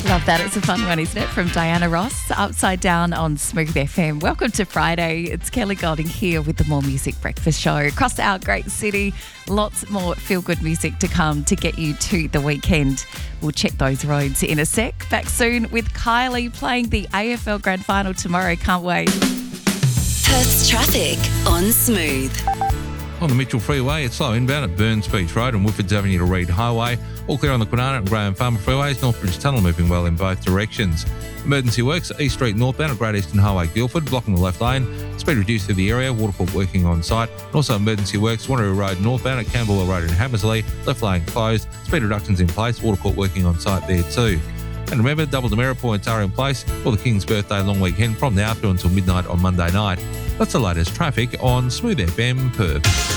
Love that. It's a fun one, isn't it? From Diana Ross, Upside Down on Smooth FM. Welcome to Friday. It's Kelly Golding here with the More Music Breakfast Show. Across our great city, lots more feel-good music to come to get you to the weekend. We'll check those roads in a sec. Back soon with Kylie playing the AFL Grand Final tomorrow. Can't wait. Perth's traffic on Smooth. On the Mitchell Freeway, it's slow inbound at Burns Beach Road and Woodfords Avenue to Reid Highway. All clear on the Kwinana and Graham Farmer Freeways. Northbridge Tunnel moving well in both directions. Emergency works, East Street northbound at Great Eastern Highway, Guildford, blocking the left lane. Speed reduced through the area, Waterford working on site. And also emergency works, Wanneroo Road northbound at Campbell Road in Hammersley, left lane closed. Speed reductions in place, Waterford working on site there too. And remember, double demerit points are in place for the King's Birthday long weekend from now through until midnight on Monday night. That's the latest traffic on Smooth FM Perth.